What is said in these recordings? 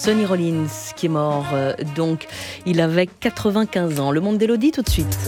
Sonny Rollins qui est mort. Donc, il avait 95 ans. Le monde d'Élodie tout de suite.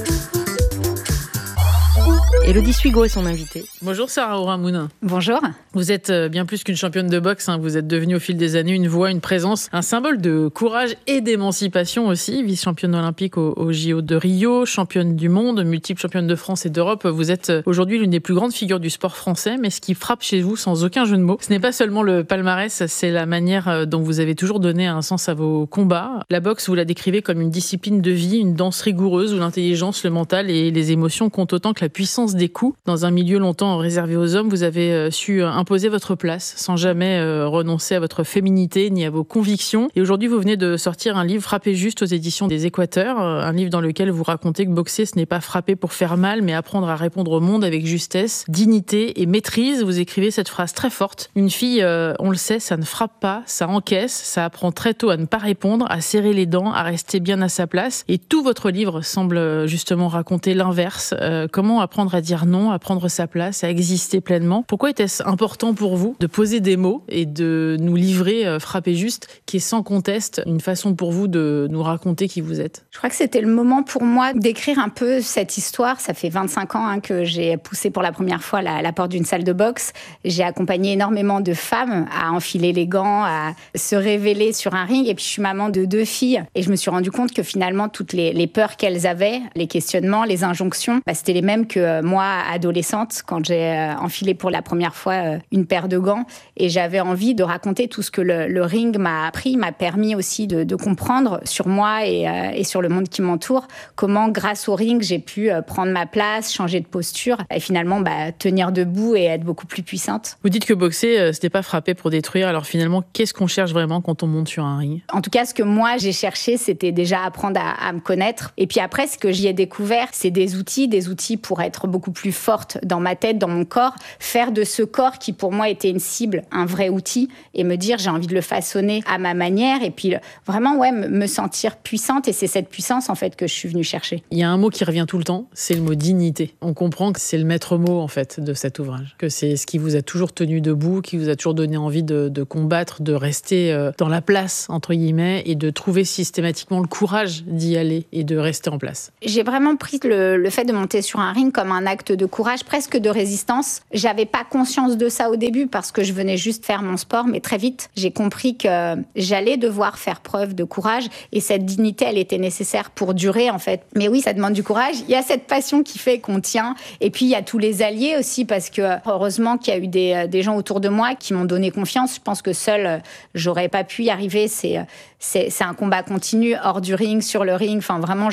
Élodie Suigo est son invitée. Bonjour Sarah Oramune. Bonjour. Vous êtes bien plus qu'une championne de boxe. Vous êtes devenue au fil des années une voix, une présence, un symbole de courage et d'émancipation aussi. Vice-championne olympique au JO de Rio, championne du monde, multiple championne de France et d'Europe. Vous êtes aujourd'hui l'une des plus grandes figures du sport français. Mais ce qui frappe chez vous, sans aucun jeu de mots, ce n'est pas seulement le palmarès, c'est la manière dont vous avez toujours donné un sens à vos combats. La boxe, vous la décrivez comme une discipline de vie, une danse rigoureuse où l'intelligence, le mental et les émotions comptent autant que la puissance des coups. Dans un milieu longtemps réservé aux hommes, vous avez su imposer votre place sans jamais renoncer à votre féminité ni à vos convictions. Et aujourd'hui, vous venez de sortir un livre Frapper juste aux éditions des Équateurs, un livre dans lequel vous racontez que boxer, ce n'est pas frapper pour faire mal, mais apprendre à répondre au monde avec justesse, dignité et maîtrise. Vous écrivez cette phrase très forte. Une fille, on le sait, ça ne frappe pas, ça encaisse, ça apprend très tôt à ne pas répondre, à serrer les dents, à rester bien à sa place. Et tout votre livre semble justement raconter l'inverse. Comment apprendre à dire non, à prendre sa place, à exister pleinement. Pourquoi était-ce important pour vous de poser des mots et de nous livrer Frapper juste, qui est sans conteste une façon pour vous de nous raconter qui vous êtes? Je crois que c'était le moment pour moi d'écrire un peu cette histoire. Ça fait 25 ans que j'ai poussé pour la première fois la porte d'une salle de boxe. J'ai accompagné énormément de femmes à enfiler les gants, à se révéler sur un ring. Et puis je suis maman de 2 filles. Et je me suis rendu compte que finalement, toutes les peurs qu'elles avaient, les questionnements, les injonctions, c'était les mêmes que moi, adolescente, quand j'ai enfilé pour la première fois une paire de gants. Et j'avais envie de raconter tout ce que le ring m'a appris, m'a permis aussi de comprendre sur moi et sur le monde qui m'entoure, comment grâce au ring j'ai pu prendre ma place, changer de posture et finalement tenir debout et être beaucoup plus puissante. Vous dites que boxer, c'était pas frapper pour détruire. Alors finalement, qu'est-ce qu'on cherche vraiment quand on monte sur un ring? En tout cas, ce que moi j'ai cherché, c'était déjà apprendre à me connaître. Et puis après, ce que j'y ai découvert, c'est des outils pour être beaucoup plus forte dans ma tête, dans mon corps, faire de ce corps qui pour moi était une cible, un vrai outil, et me dire j'ai envie de le façonner à ma manière, et puis vraiment me sentir puissante, et c'est cette puissance en fait que je suis venue chercher. Il y a un mot qui revient tout le temps, c'est le mot dignité. On comprend que c'est le maître mot en fait de cet ouvrage, que c'est ce qui vous a toujours tenu debout, qui vous a toujours donné envie de combattre, de rester dans la place entre guillemets, et de trouver systématiquement le courage d'y aller et de rester en place. J'ai vraiment pris le fait de monter sur un ring comme un acte de courage, presque de résistance. J'avais pas conscience de ça au début parce que je venais juste faire mon sport, mais très vite, j'ai compris que j'allais devoir faire preuve de courage et cette dignité, elle était nécessaire pour durer en fait. Mais oui, ça demande du courage. Il y a cette passion qui fait qu'on tient et puis il y a tous les alliés aussi parce que heureusement qu'il y a eu des gens autour de moi qui m'ont donné confiance. Je pense que seule, j'aurais pas pu y arriver. C'est un combat continu hors du ring, sur le ring. Enfin vraiment,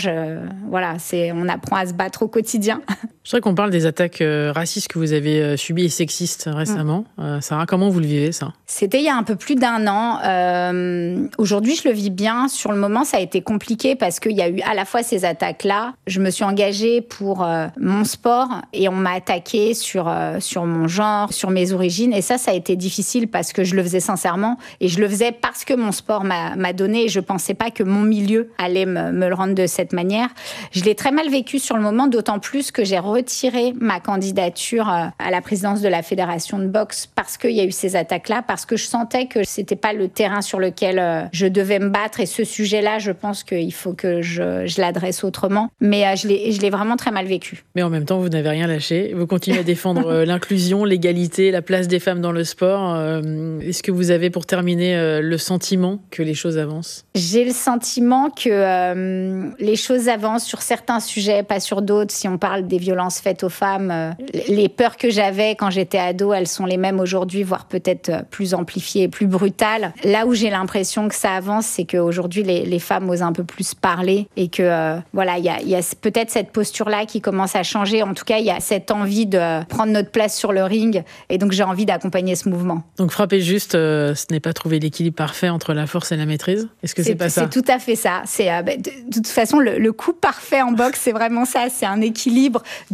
on apprend à se battre au quotidien. Je voudrais qu'on parle des attaques racistes que vous avez subies et sexistes récemment. Sarah, comment vous le vivez, ça? C'était il y a un peu plus d'1 an. Aujourd'hui, je le vis bien. Sur le moment, ça a été compliqué parce qu'il y a eu à la fois ces attaques-là. Je me suis engagée pour mon sport et on m'a attaqué sur mon genre, sur mes origines. Et ça a été difficile parce que je le faisais sincèrement et je le faisais parce que mon sport m'a donné et je pensais pas que mon milieu allait me le rendre de cette manière. Je l'ai très mal vécu sur le moment, d'autant plus que j'ai retiré ma candidature à la présidence de la fédération de boxe parce qu'il y a eu ces attaques-là, parce que je sentais que c'était pas le terrain sur lequel je devais me battre et ce sujet-là, je pense qu'il faut que je l'adresse autrement. Mais je l'ai vraiment très mal vécu. Mais en même temps, vous n'avez rien lâché. Vous continuez à défendre l'inclusion, l'égalité, la place des femmes dans le sport. Est-ce que vous avez, pour terminer, le sentiment que les choses avancent? J'ai le sentiment que les choses avancent sur certains sujets, pas sur d'autres. Si on parle des violences faites aux femmes, les peurs que j'avais quand j'étais ado, elles sont les mêmes aujourd'hui, voire peut-être plus amplifiées et plus brutales. Là où j'ai l'impression que ça avance, c'est qu'aujourd'hui, les femmes osent un peu plus parler et que, il y a peut-être cette posture-là qui commence à changer. En tout cas, il y a cette envie de prendre notre place sur le ring et donc j'ai envie d'accompagner ce mouvement. Donc frapper juste, ce n'est pas trouver l'équilibre parfait entre la force et la maîtrise? Est-ce que c'est pas ça? C'est tout à fait ça. C'est, de toute façon, le coup parfait en boxe, c'est vraiment ça. C'est un équilibre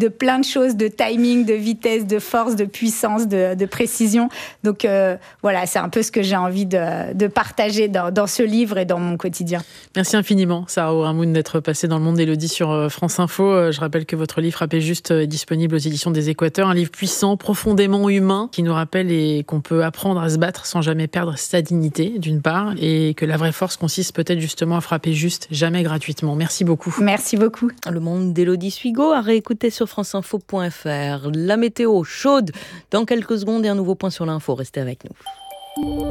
de plein de choses, de timing, de vitesse, de force, de puissance, de précision. Donc voilà, c'est un peu ce que j'ai envie de partager dans ce livre et dans mon quotidien. Merci infiniment, Sarah Ourahmoune, d'être passée dans le monde d'Élodie sur France Info. Je rappelle que votre livre Frappez juste est disponible aux éditions des Équateurs, un livre puissant, profondément humain, qui nous rappelle et qu'on peut apprendre à se battre sans jamais perdre sa dignité, d'une part, et que la vraie force consiste peut-être justement à frapper juste, jamais gratuitement. Merci beaucoup. Merci beaucoup. Le monde d'Élodie Suigo à réécouter sur franceinfo.fr. La météo chaude dans quelques secondes et un nouveau point sur l'info. Restez avec nous.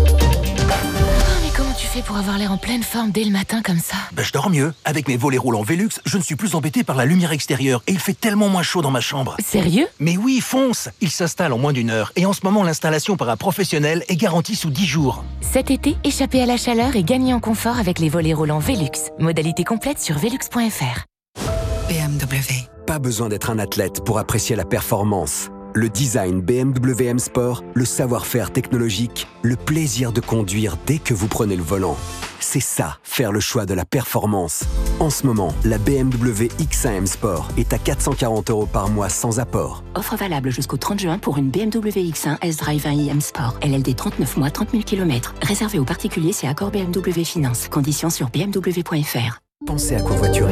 Mais comment tu fais pour avoir l'air en pleine forme dès le matin comme ça ? Je dors mieux. Avec mes volets roulants Velux, je ne suis plus embêté par la lumière extérieure et il fait tellement moins chaud dans ma chambre. Sérieux ? Mais oui, fonce! Il s'installe en moins d'1 heure et en ce moment, l'installation par un professionnel est garantie sous 10 jours. Cet été, échappez à la chaleur et gagnez en confort avec les volets roulants Velux. Modalité complète sur velux.fr. BMW. Pas besoin d'être un athlète pour apprécier la performance. Le design BMW M Sport, le savoir-faire technologique, le plaisir de conduire dès que vous prenez le volant. C'est ça, faire le choix de la performance. En ce moment, la BMW X1 M Sport est à 440 € par mois sans apport. Offre valable jusqu'au 30 juin pour une BMW X1 S-Drive 1i M Sport. LLD 39 mois, 30 000 km. Réservé aux particuliers, c'est accord BMW Finance. Conditions sur bmw.fr. Pensez à covoiturer.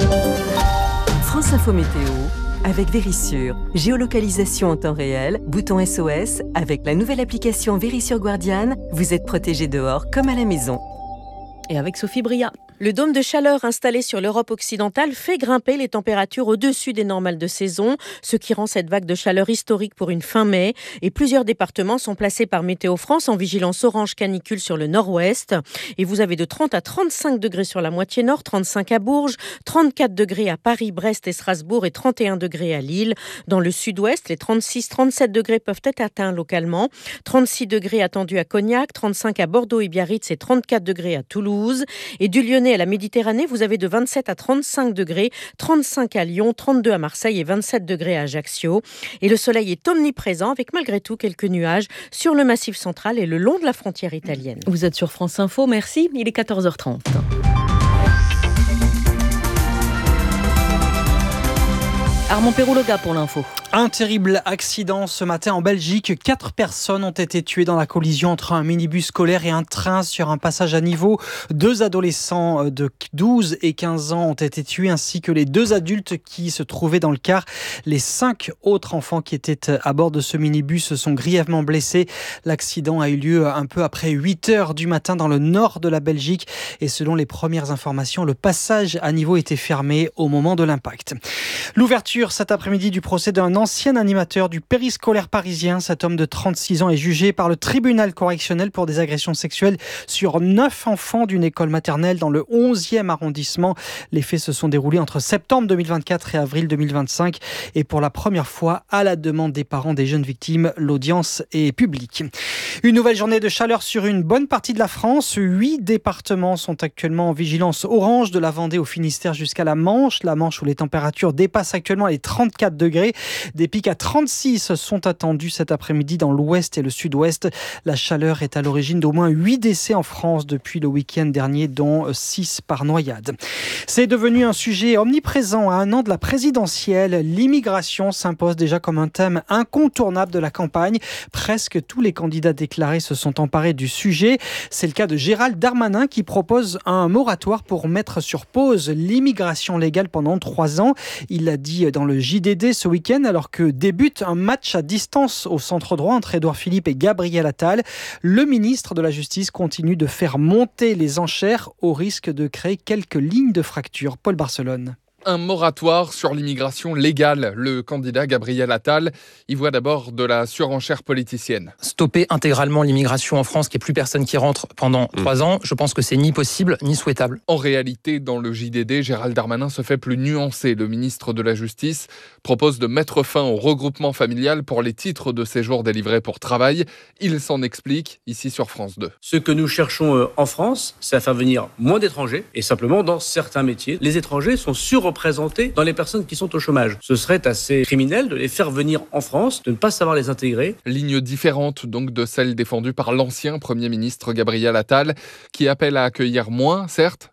France Info Météo avec Vérissure. Géolocalisation en temps réel, bouton SOS. Avec la nouvelle application Vérissure Guardian, vous êtes protégé dehors comme à la maison. Et avec Sophie Bria. Le dôme de chaleur installé sur l'Europe occidentale fait grimper les températures au-dessus des normales de saison, ce qui rend cette vague de chaleur historique pour une fin mai. Et plusieurs départements sont placés par Météo France en vigilance orange canicule sur le nord-ouest. Et vous avez de 30 à 35 degrés sur la moitié nord, 35 à Bourges, 34 degrés à Paris, Brest et Strasbourg et 31 degrés à Lille. Dans le sud-ouest, les 36-37 degrés peuvent être atteints localement. 36 degrés attendus à Cognac, 35 à Bordeaux et Biarritz et 34 degrés à Toulouse. Et du Lyonnais à la Méditerranée, vous avez de 27 à 35 degrés, 35 à Lyon, 32 à Marseille et 27 degrés à Ajaccio. Et le soleil est omniprésent avec malgré tout quelques nuages sur le Massif central et le long de la frontière italienne. Vous êtes sur France Info, merci. Il est 14h30. Armand Perrouloga pour l'info. Un terrible accident ce matin en Belgique. 4 personnes ont été tuées dans la collision entre un minibus scolaire et un train sur un passage à niveau. 2 adolescents de 12 et 15 ans ont été tués ainsi que les 2 adultes qui se trouvaient dans le car. Les 5 autres enfants qui étaient à bord de ce minibus sont grièvement blessés. L'accident a eu lieu un peu après 8 heures du matin dans le nord de la Belgique et selon les premières informations, le passage à niveau était fermé au moment de l'impact. L'ouverture cet après-midi du procès d'un ancien animateur du périscolaire parisien. Cet homme de 36 ans est jugé par le tribunal correctionnel pour des agressions sexuelles sur 9 enfants d'une école maternelle dans le 11e arrondissement. Les faits se sont déroulés entre septembre 2024 et avril 2025 et pour la première fois à la demande des parents des jeunes victimes, l'audience est publique. Une nouvelle journée de chaleur sur une bonne partie de la France. 8 départements sont actuellement en vigilance orange, de la Vendée au Finistère jusqu'à la Manche où les températures dépassent actuellement les 34 degrés. Des pics à 36 sont attendus cet après-midi dans l'ouest et le sud-ouest. La chaleur est à l'origine d'au moins 8 décès en France depuis le week-end dernier, dont 6 par noyade. C'est devenu un sujet omniprésent à 1 an de la présidentielle. L'immigration s'impose déjà comme un thème incontournable de la campagne. Presque tous les candidats déclarés se sont emparés du sujet. C'est le cas de Gérald Darmanin qui propose un moratoire pour mettre sur pause l'immigration légale pendant 3 ans. Il l'a dit dans le JDD ce week-end alors que débute un match à distance au centre droit entre Édouard Philippe et Gabriel Attal. Le ministre de la Justice continue de faire monter les enchères au risque de créer quelques lignes de fracture. Paul Barcelone. Un moratoire sur l'immigration légale. Le candidat Gabriel Attal y voit d'abord de la surenchère politicienne. Stopper intégralement l'immigration en France, qu'il n'y ait plus personne qui rentre pendant 3 ans, je pense que c'est ni possible ni souhaitable. En réalité, dans le JDD, Gérald Darmanin se fait plus nuancé. Le ministre de la Justice propose de mettre fin au regroupement familial pour les titres de séjour délivrés pour travail. Il s'en explique ici sur France 2. Ce que nous cherchons en France, c'est à faire venir moins d'étrangers et simplement dans certains métiers. Les étrangers sont surreprésentés dans les personnes qui sont au chômage. Ce serait assez criminel de les faire venir en France, de ne pas savoir les intégrer. Ligne différente donc de celle défendue par l'ancien Premier ministre Gabriel Attal, qui appelle à accueillir moins, certes,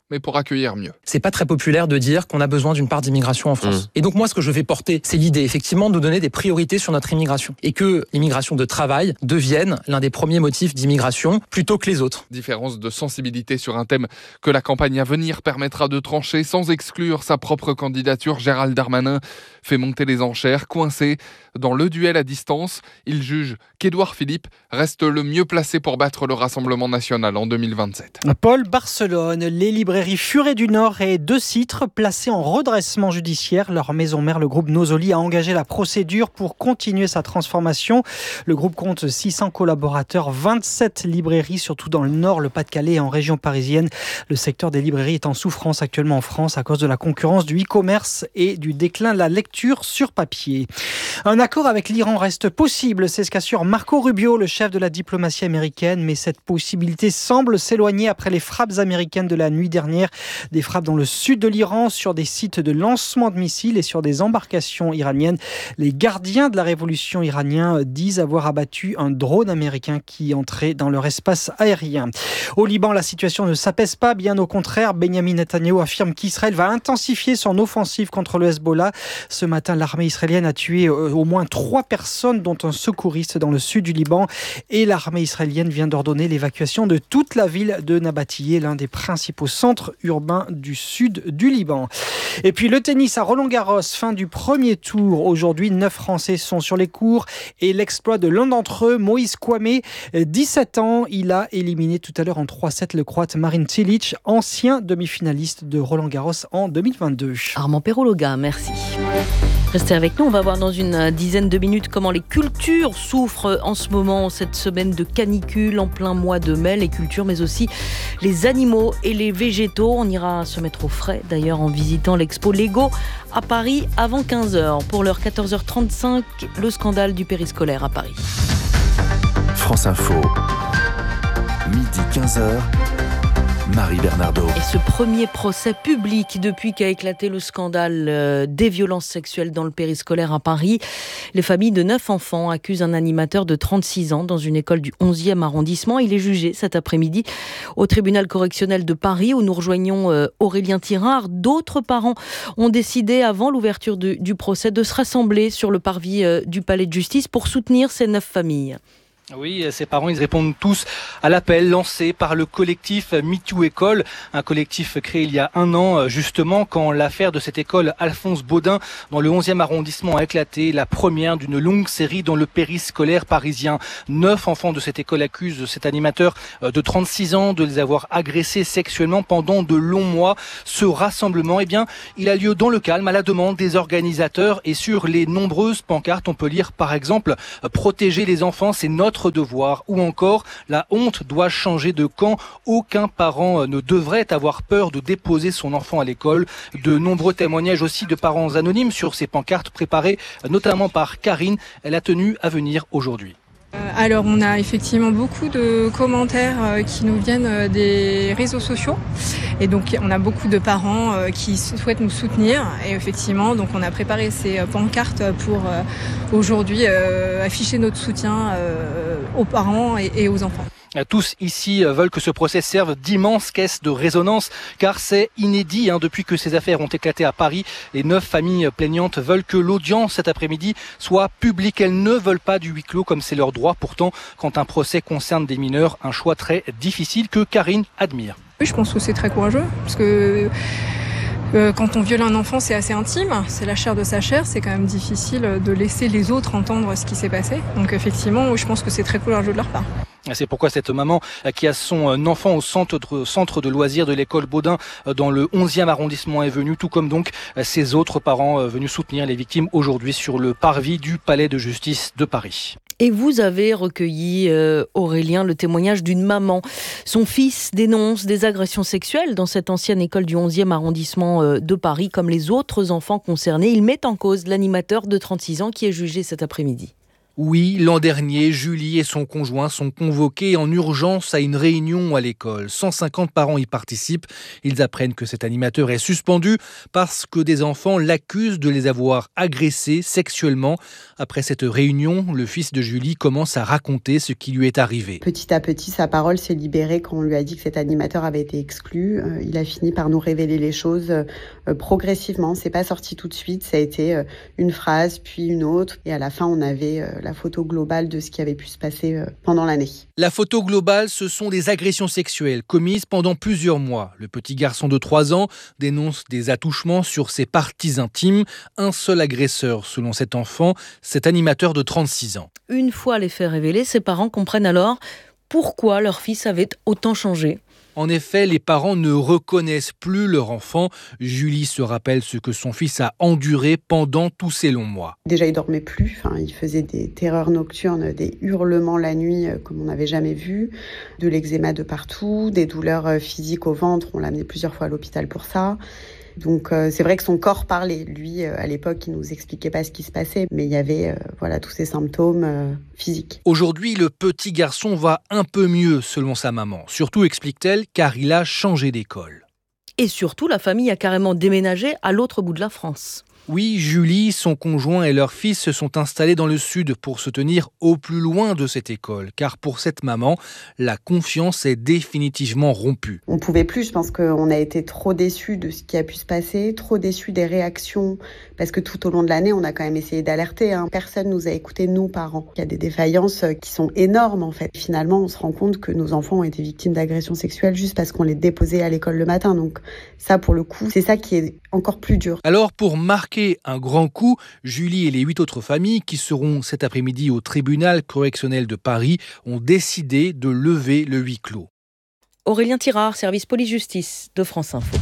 mais pour accueillir mieux. C'est pas très populaire de dire qu'on a besoin d'une part d'immigration en France. Et donc moi, ce que je vais porter, c'est l'idée effectivement de nous donner des priorités sur notre immigration et que l'immigration de travail devienne l'un des premiers motifs d'immigration plutôt que les autres. Différence de sensibilité sur un thème que la campagne à venir permettra de trancher sans exclure sa propre candidature. Gérald Darmanin fait monter les enchères. Coincé dans le duel à distance, il juge qu'Édouard Philippe reste le mieux placé pour battre le Rassemblement national en 2027. Paul, Barcelone, les librairies Furet du Nord et De Citre placées en redressement judiciaire. Leur maison mère, le groupe Nosoli, a engagé la procédure pour continuer sa transformation. Le groupe compte 600 collaborateurs, 27 librairies, surtout dans le Nord, le Pas-de-Calais et en région parisienne. Le secteur des librairies est en souffrance actuellement en France à cause de la concurrence du e-commerce et du déclin de la lecture sur papier. Un accord avec l'Iran reste possible, c'est ce qu'assure Marco Rubio, le chef de la diplomatie américaine, mais cette possibilité semble s'éloigner après les frappes américaines de la nuit dernière. Des frappes dans le sud de l'Iran, sur des sites de lancement de missiles et sur des embarcations iraniennes. Les gardiens de la révolution iranienne disent avoir abattu un drone américain qui entrait dans leur espace aérien. Au Liban, la situation ne s'apaise pas, bien au contraire. Benyamin Netanyahou affirme qu'Israël va intensifier son offensive contre le Hezbollah. Ce matin, l'armée israélienne a tué au moins 3 personnes, dont un secouriste dans le sud du Liban. Et l'armée israélienne vient d'ordonner l'évacuation de toute la ville de Nabatiyeh, l'un des principaux centres urbains du sud du Liban. Et puis le tennis à Roland-Garros, fin du premier tour. Aujourd'hui, 9 Français sont sur les cours et l'exploit de l'un d'entre eux, Moïse Kouamé, 17 ans. Il a éliminé tout à l'heure en 3-7 le Croate Marin Cilic, ancien demi-finaliste de Roland-Garros en 2022. Armand Perrologa, merci. Restez avec nous, on va voir dans une dizaine de minutes comment les cultures souffrent en ce moment, cette semaine de canicule en plein mois de mai. Les cultures, mais aussi les animaux et les végétaux. On ira se mettre au frais d'ailleurs en visitant l'expo Lego à Paris avant 15h. Pour l'heure 14h35, le scandale du périscolaire à Paris. France Info, midi 15h. Marie Bernardo. Et ce premier procès public depuis qu'a éclaté le scandale des violences sexuelles dans le périscolaire à Paris. Les familles de 9 enfants accusent un animateur de 36 ans dans une école du 11e arrondissement. Il est jugé cet après-midi au tribunal correctionnel de Paris où nous rejoignons Aurélien Tirard. D'autres parents ont décidé avant l'ouverture du procès de se rassembler sur le parvis du palais de justice pour soutenir ces 9 familles. Oui, ces parents, ils répondent tous à l'appel lancé par le collectif MeToo École, un collectif créé il y a 1 an, justement, quand l'affaire de cette école Alphonse Baudin dans le 11e arrondissement a éclaté, la première d'une longue série dans le périscolaire parisien. 9 enfants de cette école accusent cet animateur de 36 ans de les avoir agressés sexuellement pendant de longs mois. Ce rassemblement, eh bien, il a lieu dans le calme, à la demande des organisateurs, et sur les nombreuses pancartes, on peut lire par exemple « Protéger les enfants, c'est notre devoir » ou encore « La honte doit changer de camp, aucun parent ne devrait avoir peur de déposer son enfant à l'école ». De nombreux témoignages aussi de parents anonymes sur ces pancartes préparées notamment par Karine. Elle a tenu à venir aujourd'hui. Alors on a effectivement beaucoup de commentaires qui nous viennent des réseaux sociaux et donc on a beaucoup de parents qui souhaitent nous soutenir et effectivement donc on a préparé ces pancartes pour aujourd'hui afficher notre soutien aux parents et aux enfants. Tous ici veulent que ce procès serve d'immense caisse de résonance car c'est inédit depuis que ces affaires ont éclaté à Paris. Les 9 familles plaignantes veulent que l'audience cet après-midi soit publique. Elles ne veulent pas du huis clos comme c'est leur droit. Pourtant, quand un procès concerne des mineurs, un choix très difficile que Karine admire. Oui, je pense que c'est très courageux parce que quand on viole un enfant, c'est assez intime, c'est la chair de sa chair, c'est quand même difficile de laisser les autres entendre ce qui s'est passé. Donc effectivement, je pense que c'est très courageux de leur part. C'est pourquoi cette maman qui a son enfant au centre de loisirs de l'école Baudin dans le 11e arrondissement est venue, tout comme donc ses autres parents venus soutenir les victimes aujourd'hui sur le parvis du palais de justice de Paris. Et vous avez recueilli, Aurélien, le témoignage d'une maman. Son fils dénonce des agressions sexuelles dans cette ancienne école du 11e arrondissement de Paris, comme les autres enfants concernés. Il met en cause l'animateur de 36 ans qui est jugé cet après-midi. Oui, l'an dernier, Julie et son conjoint sont convoqués en urgence à une réunion à l'école. 150 parents y participent. Ils apprennent que cet animateur est suspendu parce que des enfants l'accusent de les avoir agressés sexuellement. Après cette réunion, le fils de Julie commence à raconter ce qui lui est arrivé. Petit à petit, sa parole s'est libérée quand on lui a dit que cet animateur avait été exclu. Il a fini par nous révéler les choses progressivement. C'est pas sorti tout de suite. Ça a été une phrase, puis une autre. Et à la fin, on avait la photo globale de ce qui avait pu se passer pendant l'année. La photo globale, ce sont des agressions sexuelles commises pendant plusieurs mois. Le petit garçon de 3 ans dénonce des attouchements sur ses parties intimes. Un seul agresseur, selon cet enfant, cet animateur de 36 ans. Une fois les faits révélés, ses parents comprennent alors pourquoi leur fils avait autant changé. En effet, les parents ne reconnaissent plus leur enfant. Julie se rappelle ce que son fils a enduré pendant tous ces longs mois. Déjà, il dormait plus. Il faisait des terreurs nocturnes, des hurlements la nuit comme on n'avait jamais vu, de l'eczéma de partout, des douleurs physiques au ventre. On l'a amené plusieurs fois à l'hôpital pour ça. Donc c'est vrai que son corps parlait. Lui, à l'époque, il nous expliquait pas ce qui se passait, mais il y avait tous ces symptômes physiques. Aujourd'hui, le petit garçon va un peu mieux selon sa maman. Surtout, explique-t-elle, car il a changé d'école. Et surtout, la famille a carrément déménagé à l'autre bout de la France. Oui, Julie, son conjoint et leur fils se sont installés dans le sud pour se tenir au plus loin de cette école. Car pour cette maman, la confiance est définitivement rompue. On ne pouvait plus, je pense qu'on a été trop déçus de ce qui a pu se passer, trop déçus des réactions, parce que tout au long de l'année, on a quand même essayé d'alerter. Personne nous a écoutés, nous, parents. Il y a des défaillances qui sont énormes, en fait. Finalement, on se rend compte que nos enfants ont été victimes d'agressions sexuelles juste parce qu'on les déposait à l'école le matin. Donc ça, pour le coup, c'est ça qui est encore plus dur. Alors, pour marquer un grand coup, Julie et les 8 autres familles qui seront cet après-midi au tribunal correctionnel de Paris ont décidé de lever le huis clos. Aurélien Tirard, service police-justice de France Info.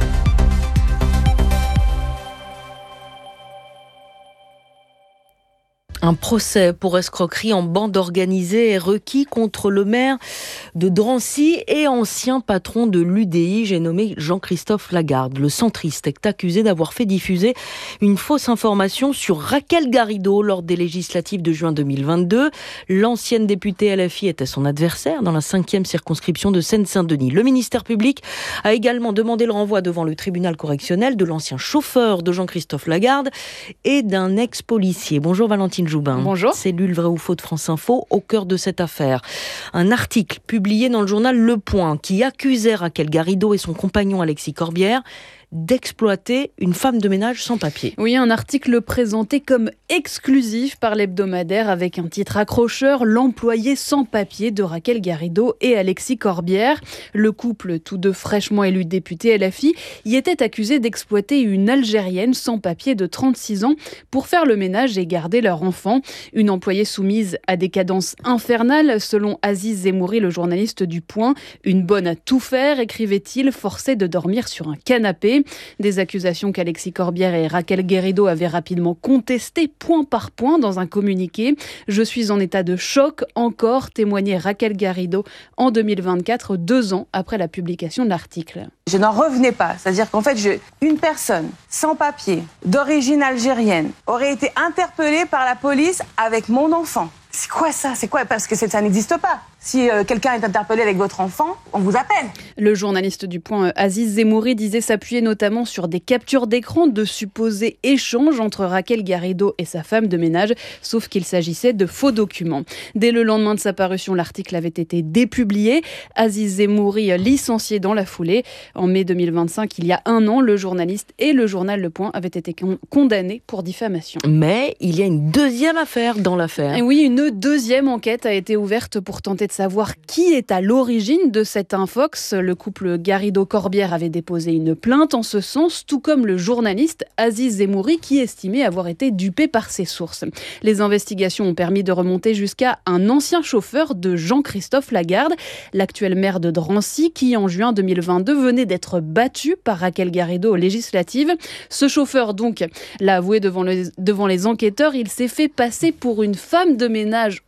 Un procès pour escroquerie en bande organisée est requis contre le maire de Drancy et ancien patron de l'UDI, j'ai nommé Jean-Christophe Lagarde. Le centriste est accusé d'avoir fait diffuser une fausse information sur Raquel Garrido lors des législatives de juin 2022. L'ancienne députée LFI était son adversaire dans la 5e circonscription de Seine-Saint-Denis. Le ministère public a également demandé le renvoi devant le tribunal correctionnel de l'ancien chauffeur de Jean-Christophe Lagarde et d'un ex-policier. Bonjour Valentine Joubin. Bonjour. Cellule Vrai ou Faux de France Info, au cœur de cette affaire. Un article publié dans le journal Le Point qui accusait Raquel Garrido et son compagnon Alexis Corbière d'exploiter une femme de ménage sans papier. Oui, un article présenté comme exclusif par l'hebdomadaire avec un titre accrocheur, l'employé sans papier de Raquel Garrido et Alexis Corbière. Le couple, tous deux fraîchement élus députés LFI, y était accusé d'exploiter une Algérienne sans papier de 36 ans pour faire le ménage et garder leur enfant. Une employée soumise à des cadences infernales, selon Aziz Zemouri, le journaliste du Point. Une bonne à tout faire, écrivait-il, forcée de dormir sur un canapé. Des accusations qu'Alexis Corbière et Raquel Garrido avaient rapidement contestées point par point dans un communiqué. « Je suis en état de choc encore », témoignait Raquel Garrido en 2024, 2 ans après la publication de l'article. Je n'en revenais pas, c'est-à-dire qu'en fait, une personne sans papier, d'origine algérienne, aurait été interpellée par la police avec mon enfant. C'est quoi ça ? C'est quoi ? Parce que ça n'existe pas. Si quelqu'un est interpellé avec votre enfant, on vous appelle. Le journaliste du Point, Aziz Zemouri, disait s'appuyer notamment sur des captures d'écran de supposés échanges entre Raquel Garrido et sa femme de ménage, sauf qu'il s'agissait de faux documents. Dès le lendemain de sa parution, l'article avait été dépublié. Aziz Zemouri licencié dans la foulée. En mai 2025, il y a 1 an, le journaliste et le journal Le Point avaient été condamnés pour diffamation. Mais il y a une deuxième affaire dans l'affaire. Et oui, une deuxième enquête a été ouverte pour tenter de savoir qui est à l'origine de cet infox. Le couple Garrido-Corbière avait déposé une plainte en ce sens, tout comme le journaliste Aziz Zemouri qui estimait avoir été dupé par ses sources. Les investigations ont permis de remonter jusqu'à un ancien chauffeur de Jean-Christophe Lagarde, l'actuel maire de Drancy, qui en juin 2022 venait d'être battu par Raquel Garrido aux législatives. Ce chauffeur donc l'a avoué devant les enquêteurs, il s'est fait passer pour une femme de ménage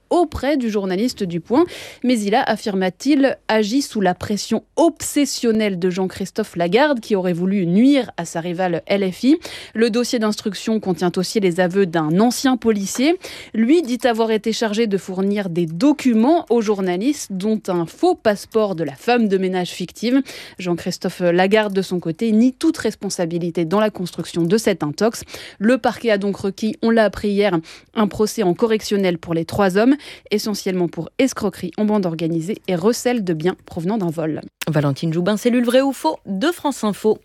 auprès du journaliste du Point. Mais il a, affirma-t-il, agi sous la pression obsessionnelle de Jean-Christophe Lagarde, qui aurait voulu nuire à sa rivale LFI. Le dossier d'instruction contient aussi les aveux d'un ancien policier. Lui dit avoir été chargé de fournir des documents aux journalistes, dont un faux passeport de la femme de ménage fictive. Jean-Christophe Lagarde, de son côté, nie toute responsabilité dans la construction de cet intox. Le parquet a donc requis, on l'a appris hier, un procès en correctionnel pour les 3 hommes, essentiellement pour escroquerie en bande organisée et recel de biens provenant d'un vol. Valentine Joubin, cellule vrai ou faux de France Info.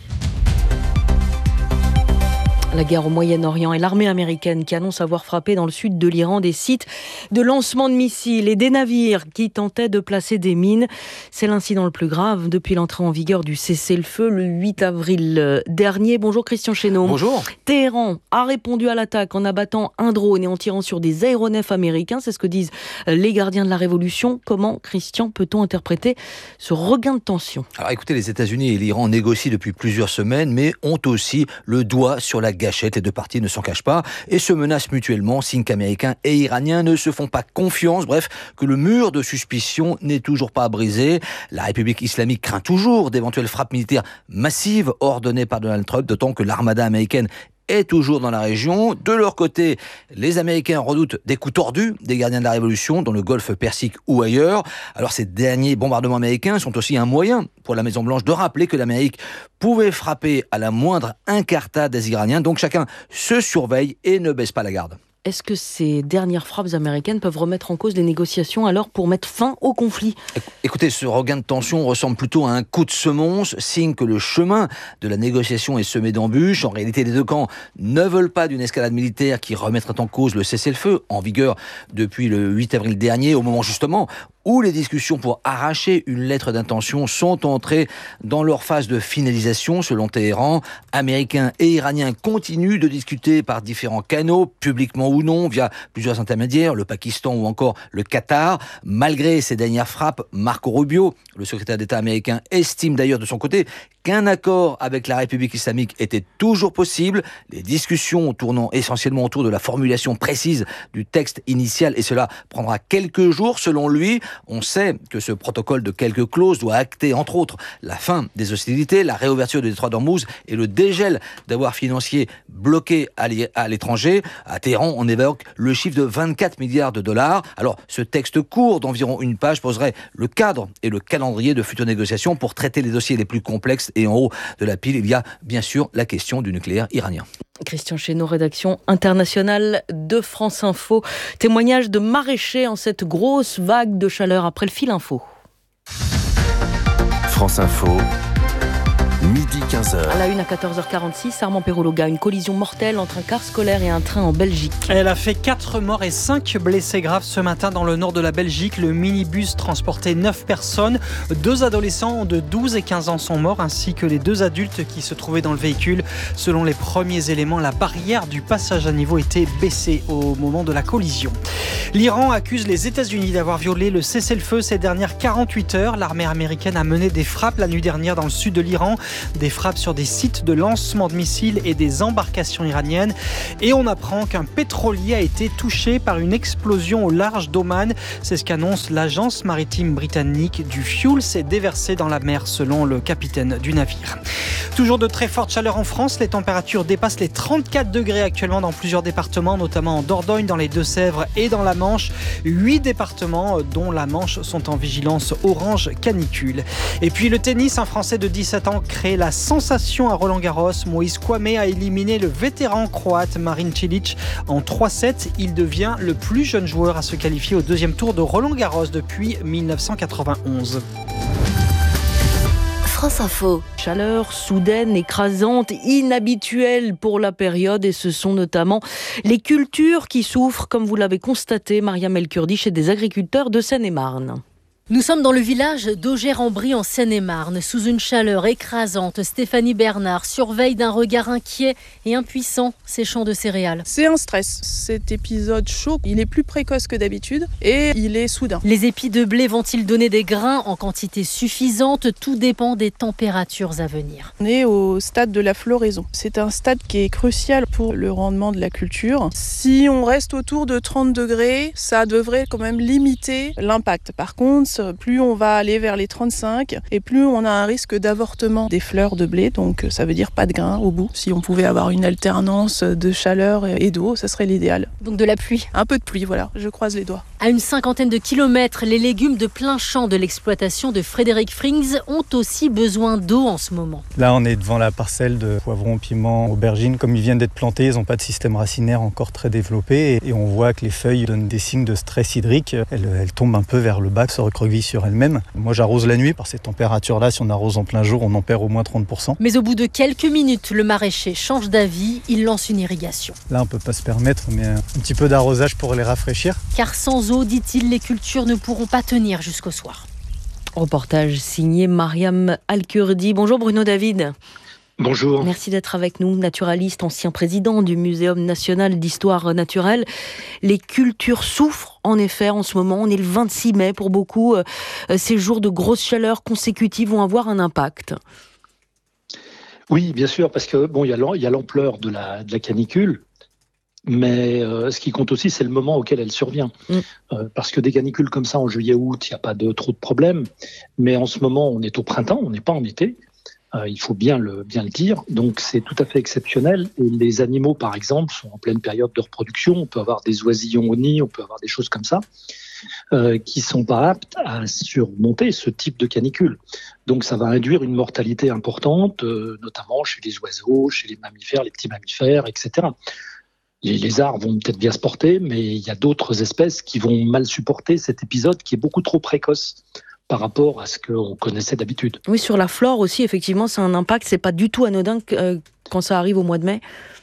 La guerre au Moyen-Orient et l'armée américaine qui annonce avoir frappé dans le sud de l'Iran des sites de lancement de missiles et des navires qui tentaient de placer des mines. C'est l'incident le plus grave depuis l'entrée en vigueur du cessez-le-feu le 8 avril dernier. Bonjour Christian Chesneau. Bonjour. Téhéran a répondu à l'attaque en abattant un drone et en tirant sur des aéronefs américains. C'est ce que disent les gardiens de la Révolution. Comment, Christian, peut-on interpréter ce regain de tension ? Alors écoutez, les États-Unis et l'Iran négocient depuis plusieurs semaines, mais ont aussi le doigt sur la gâchette. Les deux parties ne s'en cachent pas et se menacent mutuellement, signe qu'Américains et Iraniens ne se font pas confiance. Bref, que le mur de suspicion n'est toujours pas brisé. La République islamique craint toujours d'éventuelles frappes militaires massives ordonnées par Donald Trump, d'autant que l'armada américaine est toujours dans la région. De leur côté, les Américains redoutent des coups tordus des gardiens de la Révolution dans le golfe Persique ou ailleurs. Alors ces derniers bombardements américains sont aussi un moyen pour la Maison-Blanche de rappeler que l'Amérique pouvait frapper à la moindre incartade des Iraniens. Donc chacun se surveille et ne baisse pas la garde. Est-ce que ces dernières frappes américaines peuvent remettre en cause les négociations alors pour mettre fin au conflit ? Écoutez, ce regain de tension ressemble plutôt à un coup de semonce, signe que le chemin de la négociation est semé d'embûches. En réalité, les deux camps ne veulent pas d'une escalade militaire qui remettrait en cause le cessez-le-feu, en vigueur depuis le 8 avril dernier, au moment justement où les discussions pour arracher une lettre d'intention sont entrées dans leur phase de finalisation. Selon Téhéran, Américains et Iraniens continuent de discuter par différents canaux, publiquement ou non, via plusieurs intermédiaires, le Pakistan ou encore le Qatar. Malgré ces dernières frappes, Marco Rubio, le secrétaire d'État américain, estime d'ailleurs de son côté qu'un accord avec la République islamique était toujours possible, les discussions tournant essentiellement autour de la formulation précise du texte initial, et cela prendra quelques jours selon lui. On sait que ce protocole de quelques clauses doit acter, entre autres, la fin des hostilités, la réouverture du détroit d'Ormuz et le dégel d'avoirs financiers bloqués à l'étranger. À Téhéran, on évoque le chiffre de 24 milliards de dollars. Alors, ce texte court d'environ une page poserait le cadre et le calendrier de futures négociations pour traiter les dossiers les plus complexes. Et en haut de la pile, il y a bien sûr la question du nucléaire iranien. Christian Chesneau, rédaction internationale de France Info. Témoignage de maraîchers en cette grosse vague de chaleur après le fil info. France Info, midi 15h. À la une à 14h46, Armand Perrologa, une collision mortelle entre un car scolaire et un train en Belgique. Elle a fait 4 morts et 5 blessés graves ce matin dans le nord de la Belgique. Le minibus transportait 9 personnes. 2 adolescents de 12 et 15 ans sont morts, ainsi que les 2 adultes qui se trouvaient dans le véhicule. Selon les premiers éléments, la barrière du passage à niveau était baissée au moment de la collision. L'Iran accuse les États-Unis d'avoir violé le cessez-le-feu ces dernières 48 heures. L'armée américaine a mené des frappes la nuit dernière dans le sud de l'Iran. Des frappes sur des sites de lancement de missiles et des embarcations iraniennes. Et on apprend qu'un pétrolier a été touché par une explosion au large d'Oman. C'est ce qu'annonce l'agence maritime britannique. Du fioul s'est déversé dans la mer selon le capitaine du navire. Toujours de très fortes chaleurs en France. Les températures dépassent les 34 degrés actuellement dans plusieurs départements, notamment en Dordogne, dans les Deux-Sèvres et dans la Manche. 8 départements, dont la Manche, sont en vigilance orange canicule. Et puis le tennis, un Français de 17 ans crée la sensation à Roland-Garros. Moïse Kouame a éliminé le vétéran croate Marin Cilic en 3-7. Il devient le plus jeune joueur à se qualifier au 2e tour de Roland-Garros depuis 1991. France Info. Chaleur soudaine, écrasante, inhabituelle pour la période, et ce sont notamment les cultures qui souffrent, comme vous l'avez constaté, Mariam El Kurdi, chez des agriculteurs de Seine-et-Marne. Nous sommes dans le village d'Augère-en-Brie en Seine-et-Marne. Sous une chaleur écrasante, Stéphanie Bernard surveille d'un regard inquiet et impuissant ses champs de céréales. C'est un stress. Cet épisode chaud, il est plus précoce que d'habitude et il est soudain. Les épis de blé vont-ils donner des grains en quantité suffisante? Tout dépend des températures à venir. On est au stade de la floraison. C'est un stade qui est crucial pour le rendement de la culture. Si on reste autour de 30 degrés, ça devrait quand même limiter l'impact. Par contre, plus on va aller vers les 35 et plus on a un risque d'avortement des fleurs de blé, donc ça veut dire pas de grains au bout. Si on pouvait avoir une alternance de chaleur et d'eau, ça serait l'idéal. Donc de la pluie. Un peu de pluie, voilà, je croise les doigts. À une 50aine de kilomètres, les légumes de plein champ de l'exploitation de Frédéric Frings ont aussi besoin d'eau en ce moment. Là, on est devant la parcelle de poivrons, piments, aubergines. Comme ils viennent d'être plantés, ils n'ont pas de système racinaire encore très développé et on voit que les feuilles donnent des signes de stress hydrique. Elles tombent un peu vers le bas, se recroquevillent sur elles-mêmes. Moi, j'arrose la nuit par ces températures-là. Si on arrose en plein jour, on en perd au moins 30%. Mais au bout de quelques minutes, le maraîcher change d'avis. Il lance une irrigation. Là, on ne peut pas se permettre, mais un petit peu d'arrosage pour les rafraîchir. Car sans eau, dit-il, les cultures ne pourront pas tenir jusqu'au soir. Reportage signé Mariam Al-Kurdi. Bonjour Bruno David. Bonjour. Merci d'être avec nous, naturaliste, ancien président du Muséum national d'histoire naturelle. Les cultures souffrent, en effet, en ce moment. On est le 26 mai. Pour beaucoup, ces jours de grosse chaleur consécutive vont avoir un impact. Oui, bien sûr, parce que bon, il y a l'ampleur de la canicule. Mais ce qui compte aussi, c'est le moment auquel elle survient. Parce que des canicules comme ça en juillet-août, il n'y a pas trop de problèmes. Mais en ce moment, on est au printemps, on n'est pas en été. Il faut bien le dire. Donc c'est tout à fait exceptionnel. Et les animaux, par exemple, sont en pleine période de reproduction. On peut avoir des oisillons au nid, on peut avoir des choses comme ça, qui ne sont pas aptes à surmonter ce type de canicule. Donc ça va induire une mortalité importante, notamment chez les oiseaux, chez les mammifères, les petits mammifères, etc. Les lézards vont peut-être bien se porter, mais il y a d'autres espèces qui vont mal supporter cet épisode qui est beaucoup trop précoce par rapport à ce qu'on connaissait d'habitude. Oui, sur la flore aussi, effectivement, c'est un impact. C'est pas du tout anodin quand ça arrive au mois de mai.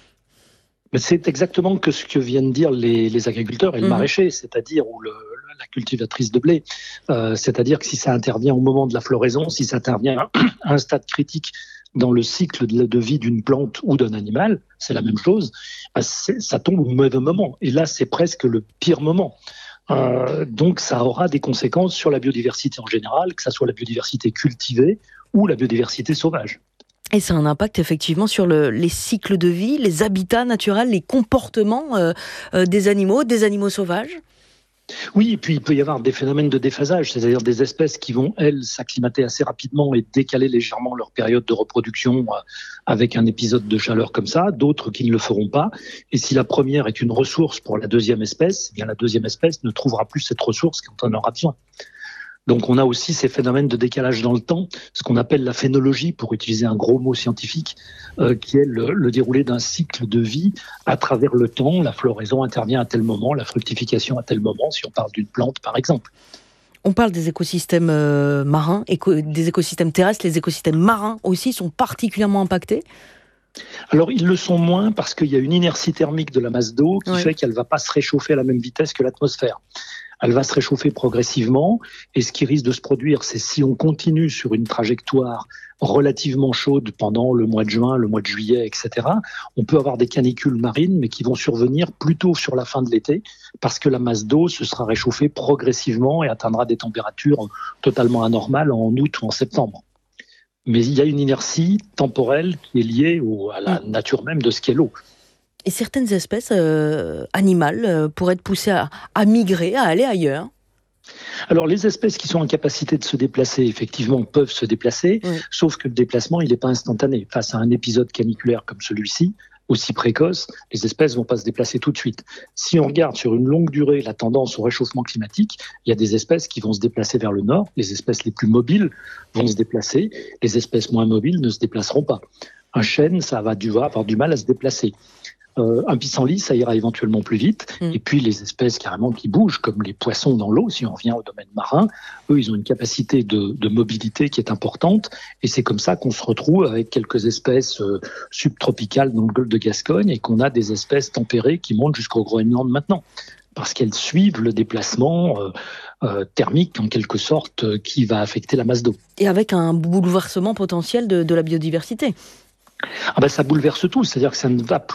Mais c'est exactement ce que viennent dire les agriculteurs et le maraîcher, c'est-à-dire la cultivatrice de blé. C'est-à-dire que si ça intervient au moment de la floraison, si ça intervient à un stade critique dans le cycle de vie d'une plante ou d'un animal, c'est la même chose, ça tombe au mauvais moment. Et là, c'est presque le pire moment. Donc ça aura des conséquences sur la biodiversité en général, que ce soit la biodiversité cultivée ou la biodiversité sauvage. Et ça a un impact effectivement sur les cycles de vie, les habitats naturels, les comportements des animaux sauvages. Oui, et puis il peut y avoir des phénomènes de déphasage, c'est-à-dire des espèces qui vont, elles, s'acclimater assez rapidement et décaler légèrement leur période de reproduction avec un épisode de chaleur comme ça, d'autres qui ne le feront pas. Et si la première est une ressource pour la deuxième espèce, eh bien la deuxième espèce ne trouvera plus cette ressource quand on en aura besoin. Donc on a aussi ces phénomènes de décalage dans le temps, ce qu'on appelle la phénologie, pour utiliser un gros mot scientifique, qui est le déroulé d'un cycle de vie à travers le temps. La floraison intervient à tel moment, la fructification à tel moment, si on parle d'une plante par exemple. On parle des écosystèmes marins, des écosystèmes terrestres, les écosystèmes marins aussi sont particulièrement impactés. Alors, ils le sont moins parce qu'il y a une inertie thermique de la masse d'eau qui fait qu'elle ne va pas se réchauffer à la même vitesse que l'atmosphère. Elle va se réchauffer progressivement et ce qui risque de se produire, c'est si on continue sur une trajectoire relativement chaude pendant le mois de juin, le mois de juillet, etc., on peut avoir des canicules marines, mais qui vont survenir plutôt sur la fin de l'été parce que la masse d'eau se sera réchauffée progressivement et atteindra des températures totalement anormales en août ou en septembre. Mais il y a une inertie temporelle qui est liée à la nature même de ce qu'est l'eau. Et certaines espèces animales pourraient être poussées à migrer, à aller ailleurs. Alors, les espèces qui sont en capacité de se déplacer, effectivement, peuvent se déplacer, sauf que le déplacement, il n'est pas instantané. Face à un épisode caniculaire comme celui-ci, aussi précoce, les espèces ne vont pas se déplacer tout de suite. Si on regarde sur une longue durée la tendance au réchauffement climatique, il y a des espèces qui vont se déplacer vers le nord, les espèces les plus mobiles vont se déplacer, les espèces moins mobiles ne se déplaceront pas. Un chêne, ça va avoir du mal à se déplacer. Un pissenlit, ça ira éventuellement plus vite. Et puis les espèces carrément qui bougent, comme les poissons dans l'eau, si on revient au domaine marin, eux, ils ont une capacité de mobilité qui est importante. Et c'est comme ça qu'on se retrouve avec quelques espèces subtropicales dans le golfe de Gascogne et qu'on a des espèces tempérées qui montent jusqu'au Groenland maintenant. Parce qu'elles suivent le déplacement thermique en quelque sorte qui va affecter la masse d'eau. Et avec un bouleversement potentiel de la biodiversité. Ça bouleverse tout, c'est-à-dire que ça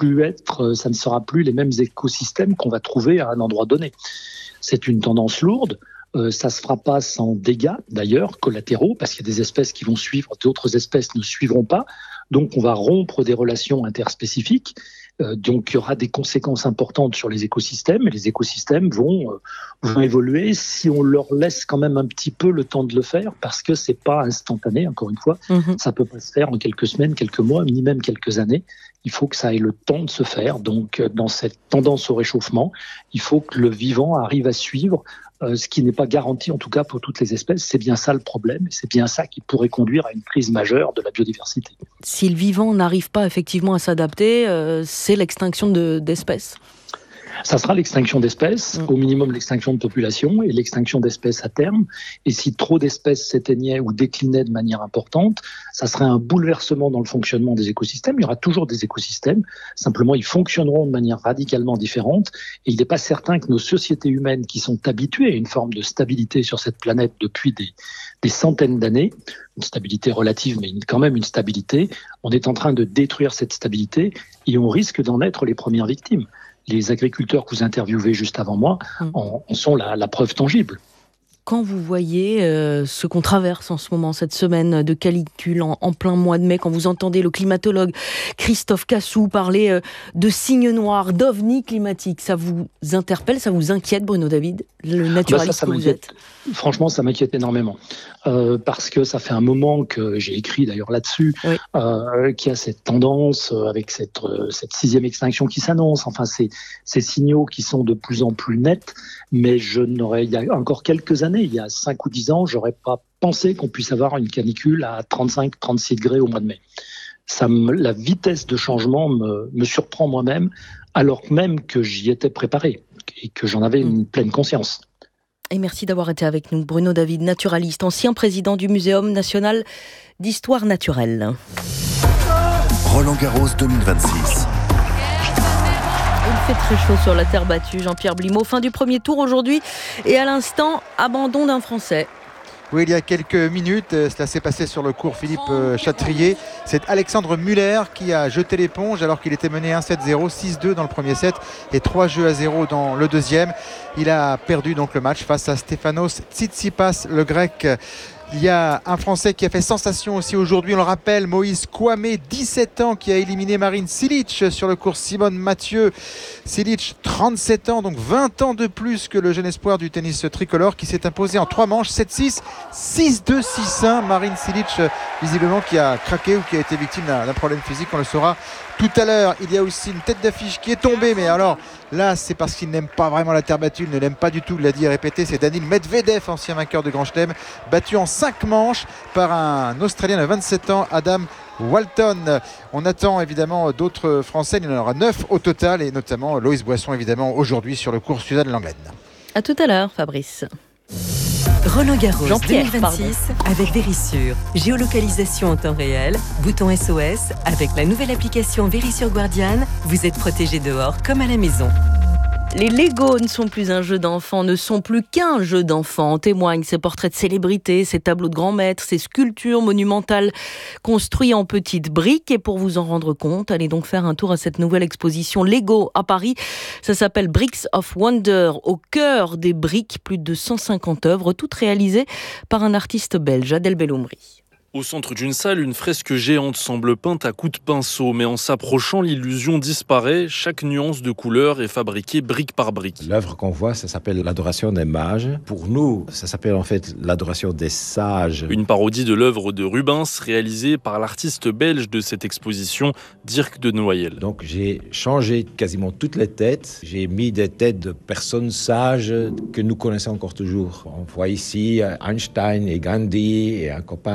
ne sera plus les mêmes écosystèmes qu'on va trouver à un endroit donné. C'est une tendance lourde. Ça se fera pas sans dégâts, d'ailleurs, collatéraux, parce qu'il y a des espèces qui vont suivre, d'autres espèces ne suivront pas. Donc, on va rompre des relations interspécifiques. Donc, il y aura des conséquences importantes sur les écosystèmes. Et les écosystèmes vont évoluer si on leur laisse quand même un petit peu le temps de le faire, parce que c'est pas instantané, encore une fois. Ça peut pas se faire en quelques semaines, quelques mois, ni même quelques années. Il faut que ça ait le temps de se faire. Donc, dans cette tendance au réchauffement, il faut que le vivant arrive à suivre ce qui n'est pas garanti, en tout cas pour toutes les espèces. C'est bien ça le problème, et c'est bien ça qui pourrait conduire à une crise majeure de la biodiversité. Si le vivant n'arrive pas effectivement à s'adapter, c'est l'extinction d'espèces. Ça sera l'extinction d'espèces, au minimum l'extinction de population et l'extinction d'espèces à terme. Et si trop d'espèces s'éteignaient ou déclinaient de manière importante, ça serait un bouleversement dans le fonctionnement des écosystèmes. Il y aura toujours des écosystèmes, simplement ils fonctionneront de manière radicalement différente. Et il n'est pas certain que nos sociétés humaines qui sont habituées à une forme de stabilité sur cette planète depuis des centaines d'années, une stabilité relative mais quand même une stabilité, on est en train de détruire cette stabilité et on risque d'en être les premières victimes. Les agriculteurs que vous interviewez juste avant moi en sont la preuve tangible. Quand vous voyez ce qu'on traverse en ce moment, cette semaine de canicule en plein mois de mai, quand vous entendez le climatologue Christophe Cassou parler de signes noirs, d'ovnis climatiques, ça vous interpelle, ça vous inquiète, Bruno David, le naturaliste que vous êtes? Franchement, ça m'inquiète énormément. Parce que ça fait un moment que j'ai écrit d'ailleurs là-dessus, qu'il y a cette tendance avec cette sixième extinction qui s'annonce, enfin ces signaux qui sont de plus en plus nets, mais il y a encore quelques années, il y a 5 ou 10 ans, j'aurais pas pensé qu'on puisse avoir une canicule à 35-36 degrés au mois de mai. La vitesse de changement me surprend moi-même, alors même que j'y étais préparé et que j'en avais une pleine conscience. Et merci d'avoir été avec nous, Bruno David, naturaliste, ancien président du Muséum national d'histoire naturelle. Roland-Garros 2026. Il fait très chaud sur la terre battue, Jean-Pierre Blimaud. Fin du premier tour aujourd'hui et à l'instant, abandon d'un Français. Oui, il y a quelques minutes, cela s'est passé sur le cours Philippe Chatrier. C'est Alexandre Muller qui a jeté l'éponge alors qu'il était mené 1-7-0, 6-2 dans le premier set et 3-0 dans le deuxième. Il a perdu donc le match face à Stefanos Tsitsipas, le grec. Il y a un Français qui a fait sensation aussi aujourd'hui, on le rappelle, Moïse Kouamé, 17 ans, qui a éliminé Marin Cilic sur le cours Simone Mathieu. Cilic, 37 ans, donc 20 ans de plus que le jeune espoir du tennis tricolore qui s'est imposé en 3 manches, 7-6, 6-2, 6-1. Marin Cilic, visiblement, qui a craqué ou qui a été victime d'un problème physique, on le saura tout à l'heure. Il y a aussi une tête d'affiche qui est tombée, mais alors là c'est parce qu'il n'aime pas vraiment la terre battue, il ne l'aime pas du tout, il l'a dit et répété, c'est Daniil Medvedev, ancien vainqueur de Grand Chelem, battu en 5 manches par un Australien de 27 ans, Adam Walton. On attend évidemment d'autres Français, il y en aura 9 au total, et notamment Loïs Boisson évidemment aujourd'hui sur le cours Suzanne Lenglen. À tout à l'heure, Fabrice. Roland-Garros Jean-Pierre, 2026 avec Vérissure. Géolocalisation en temps réel, bouton SOS. Avec la nouvelle application Vérissure Guardian, vous êtes protégé dehors comme à la maison. Les Lego ne sont plus un jeu d'enfant, ne sont plus qu'un jeu d'enfant. En témoignent ces portraits de célébrités, ces tableaux de grands maîtres, ces sculptures monumentales construites en petites briques. Et pour vous en rendre compte, allez donc faire un tour à cette nouvelle exposition Lego à Paris. Ça s'appelle Bricks of Wonder. Au cœur des briques, plus de 150 œuvres, toutes réalisées par un artiste belge, Adel Belhoumri. Au centre d'une salle, une fresque géante semble peinte à coups de pinceau, mais en s'approchant, l'illusion disparaît. Chaque nuance de couleur est fabriquée brique par brique. L'œuvre qu'on voit, ça s'appelle l'adoration des mages. Pour nous, ça s'appelle en fait l'adoration des sages. Une parodie de l'œuvre de Rubens, réalisée par l'artiste belge de cette exposition, Dirk de Noyel. Donc j'ai changé quasiment toutes les têtes. J'ai mis des têtes de personnes sages que nous connaissons encore toujours. On voit ici Einstein et Gandhi et un copain à moi,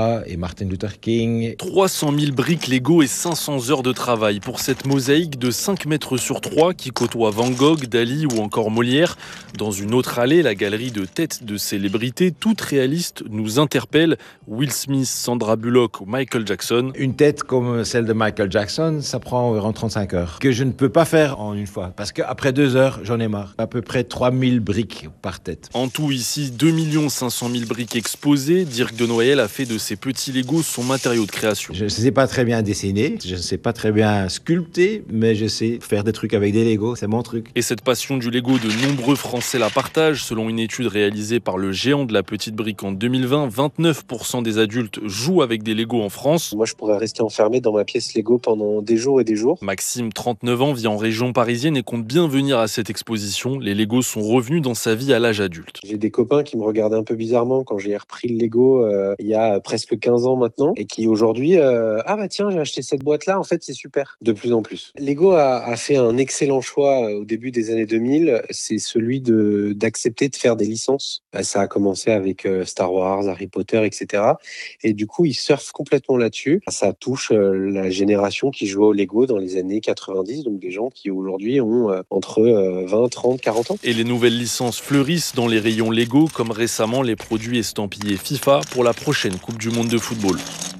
Mandela et Martin Luther King. 300 000 briques Lego et 500 heures de travail pour cette mosaïque de 5 mètres sur 3 qui côtoie Van Gogh, Dali ou encore Molière. Dans une autre allée, la galerie de têtes de célébrités, toutes réalistes, nous interpelle. Will Smith, Sandra Bullock ou Michael Jackson. Une tête comme celle de Michael Jackson, ça prend environ 35 heures. Que je ne peux pas faire en une fois, parce qu'après 2 heures, j'en ai marre. À peu près 3000 briques par tête. En tout, ici, 2 500 000 briques exposées. Dirk de Noël a fait de ces petits Legos son matériau de création. Je ne sais pas très bien dessiner, je ne sais pas très bien sculpter, mais je sais faire des trucs avec des Legos, c'est mon truc. Et cette passion du Lego, de nombreux Français la partagent. Selon une étude réalisée par le géant de la petite brique en 2020, 29% des adultes jouent avec des Legos en France. Moi, je pourrais rester enfermé dans ma pièce Lego pendant des jours et des jours. Maxime, 39 ans, vit en région parisienne et compte bien venir à cette exposition. Les Legos sont revenus dans sa vie à l'âge adulte. J'ai des copains qui me regardaient un peu bizarrement quand j'ai repris le Lego il y a presque 15 ans maintenant et qui aujourd'hui ah bah tiens, j'ai acheté cette boîte là, en fait c'est super, de plus en plus. Lego a fait un excellent choix au début des années 2000, c'est celui d'accepter de faire des licences. Ça a commencé avec Star Wars, Harry Potter, etc. Et du coup ils surfent complètement là-dessus. Ça touche la génération qui jouait au Lego dans les années 90, donc des gens qui aujourd'hui ont entre 20, 30, 40 ans. Et les nouvelles licences fleurissent dans les rayons Lego, comme récemment les produits estampillés FIFA pour la prochaine Coupe du Monde de football.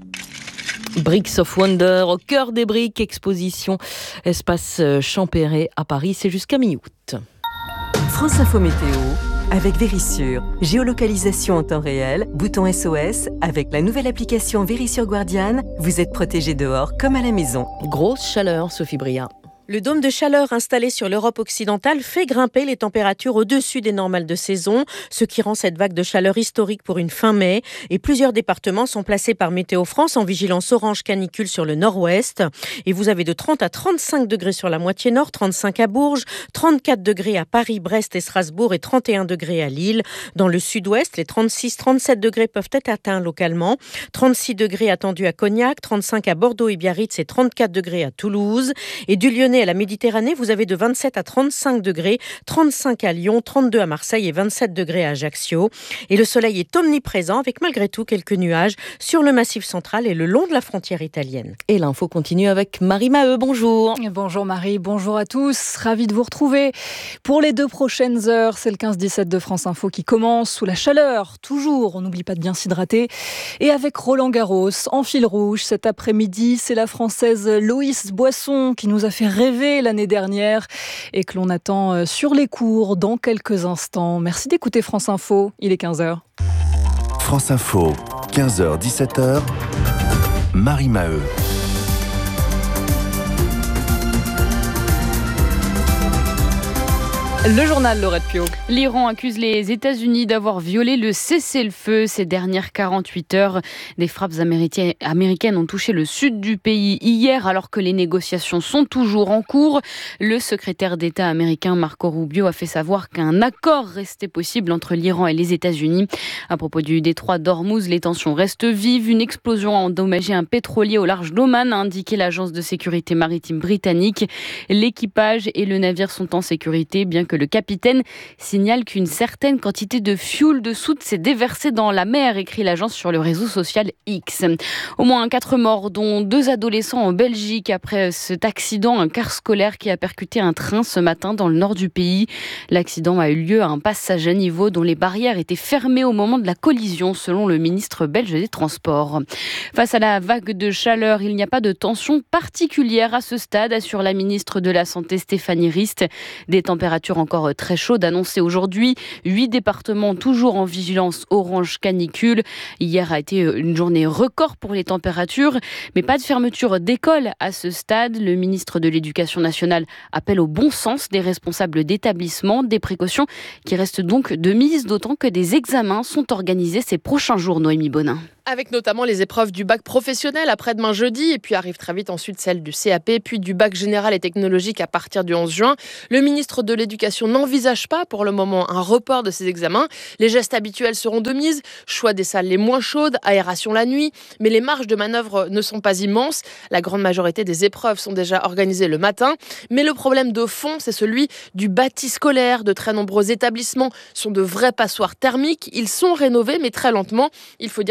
Bricks of Wonder, au cœur des briques, exposition Espace Champéret à Paris, c'est jusqu'à mi-août. France Info Météo avec Vérissure. Géolocalisation en temps réel, bouton SOS. Avec la nouvelle application Vérissure Guardian, vous êtes protégé dehors comme à la maison. Grosse chaleur, Sophie Bria. Le dôme de chaleur installé sur l'Europe occidentale fait grimper les températures au-dessus des normales de saison, ce qui rend cette vague de chaleur historique pour une fin mai. Et plusieurs départements sont placés par Météo France en vigilance orange canicule sur le nord-ouest. Et vous avez de 30 à 35 degrés sur la moitié nord, 35 à Bourges, 34 degrés à Paris, Brest et Strasbourg et 31 degrés à Lille. Dans le sud-ouest, les 36-37 degrés peuvent être atteints localement. 36 degrés attendus à Cognac, 35 à Bordeaux et Biarritz et 34 degrés à Toulouse. Et du Lyonnais à la Méditerranée, vous avez de 27 à 35 degrés, 35 à Lyon, 32 à Marseille et 27 degrés à Ajaccio. Et le soleil est omniprésent avec malgré tout quelques nuages sur le massif central et le long de la frontière italienne. Et l'info continue avec Marie Maheu, bonjour. Bonjour Marie, bonjour à tous, ravie de vous retrouver. Pour les 2 prochaines heures, c'est le 15-17 de France Info qui commence sous la chaleur, toujours, on n'oublie pas de bien s'hydrater. Et avec Roland Garros, en fil rouge, cet après-midi, c'est la Française Loïs Boisson qui nous a fait rêver l'année dernière et que l'on attend sur les cours dans quelques instants. Merci d'écouter France Info, il est 15h. France Info, 15h-17h, Marie Maheu. Le journal Laurette Pio. L'Iran accuse les États-Unis d'avoir violé le cessez-le-feu ces dernières 48 heures. Des frappes américaines ont touché le sud du pays hier alors que les négociations sont toujours en cours. Le secrétaire d'État américain Marco Rubio a fait savoir qu'un accord restait possible entre l'Iran et les États-Unis. À propos du détroit d'Ormuz, les tensions restent vives. Une explosion a endommagé un pétrolier au large d'Oman, a indiqué l'agence de sécurité maritime britannique. L'équipage et le navire sont en sécurité, bien que le capitaine signale qu'une certaine quantité de fioul de soude s'est déversée dans la mer, écrit l'agence sur le réseau social X. Au moins 4 morts, dont 2 adolescents en Belgique après cet accident, un car scolaire qui a percuté un train ce matin dans le nord du pays. L'accident a eu lieu à un passage à niveau dont les barrières étaient fermées au moment de la collision, selon le ministre belge des Transports. Face à la vague de chaleur, il n'y a pas de tension particulière à ce stade, assure la ministre de la Santé Stéphanie Rist. Des températures encore très chaudes annoncées aujourd'hui. 8 départements toujours en vigilance orange canicule. Hier a été une journée record pour les températures, mais pas de fermeture d'école à ce stade. Le ministre de l'Éducation nationale appelle au bon sens des responsables d'établissements, des précautions qui restent donc de mise, d'autant que des examens sont organisés ces prochains jours, Noémie Bonin. Avec notamment les épreuves du bac professionnel après-demain jeudi, et puis arrive très vite ensuite celle du CAP, puis du bac général et technologique à partir du 11 juin. Le ministre de l'Éducation n'envisage pas pour le moment un report de ces examens. Les gestes habituels seront de mise, choix des salles les moins chaudes, aération la nuit, mais les marges de manœuvre ne sont pas immenses. La grande majorité des épreuves sont déjà organisées le matin, mais le problème de fond, c'est celui du bâti scolaire. De très nombreux établissements sont de vrais passoires thermiques. Ils sont rénovés, mais très lentement. Il faut dire que les cours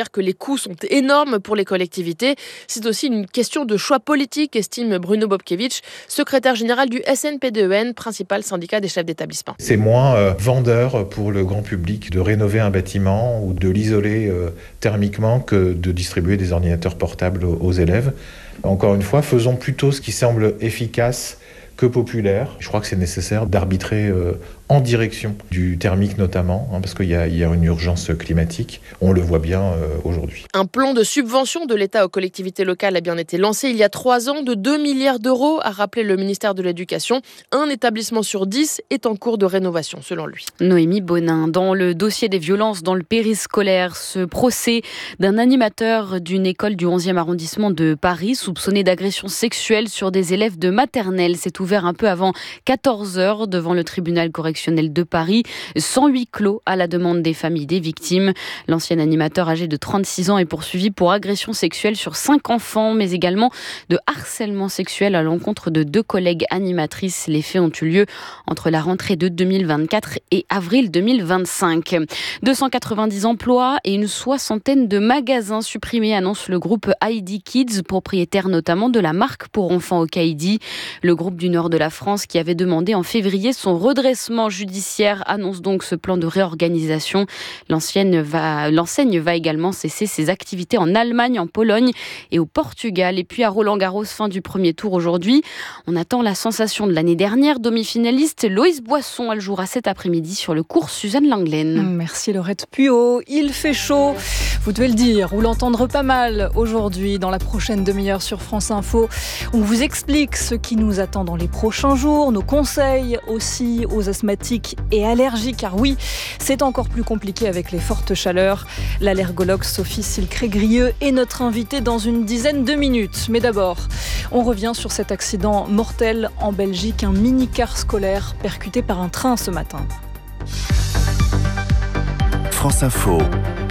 coûts sont énormes pour les collectivités. C'est aussi une question de choix politique, estime Bruno Bobkevich, secrétaire général du SNPDEN, principal syndicat des chefs d'établissement. C'est moins vendeur pour le grand public de rénover un bâtiment ou de l'isoler thermiquement que de distribuer des ordinateurs portables aux élèves. Encore une fois, faisons plutôt ce qui semble efficace que populaire. Je crois que c'est nécessaire d'arbitrer en direction du thermique notamment, parce qu'il y a une urgence climatique. On le voit bien aujourd'hui. Un plan de subvention de l'État aux collectivités locales a bien été lancé il y a 3 ans de 2 milliards d'euros, a rappelé le ministère de l'Éducation. Un établissement sur 10 est en cours de rénovation, selon lui. Noémie Bonin, dans le dossier des violences dans le périscolaire, ce procès d'un animateur d'une école du 11e arrondissement de Paris, soupçonné d'agression sexuelle sur des élèves de maternelle, s'est ouvert un peu avant 14h devant le tribunal correctionnel de Paris, sans huis clos à la demande des familles des victimes. L'ancien animateur âgé de 36 ans est poursuivi pour agression sexuelle sur 5 enfants, mais également de harcèlement sexuel à l'encontre de 2 collègues animatrices. Les faits ont eu lieu entre la rentrée de 2024 et avril 2025. 290 emplois et une 60aine de magasins supprimés, annonce le groupe Heidi Kids, propriétaire notamment de la marque pour enfants Okaïdi. Le groupe du nord de la France, qui avait demandé en février son redressement judiciaire, annonce donc ce plan de réorganisation. L'enseigne va également cesser ses activités en Allemagne, en Pologne et au Portugal. Et puis à Roland-Garros, fin du premier tour aujourd'hui. On attend la sensation de l'année dernière, demi-finaliste Loïs Boisson. Elle jouera cet après-midi sur le cours Suzanne Langlaine. Merci Laurette Puot. Il fait chaud, vous devez le dire ou l'entendre pas mal aujourd'hui. Dans la prochaine demi-heure sur France Info, on vous explique ce qui nous attend dans les prochains jours, nos conseils aussi aux asthmatiques et allergiques, car oui, c'est encore plus compliqué avec les fortes chaleurs. L'allergologue Sophie Silcré-Grieux est notre invitée dans une dizaine de minutes. Mais d'abord, on revient sur cet accident mortel en Belgique, un mini-car scolaire percuté par un train ce matin. France Info,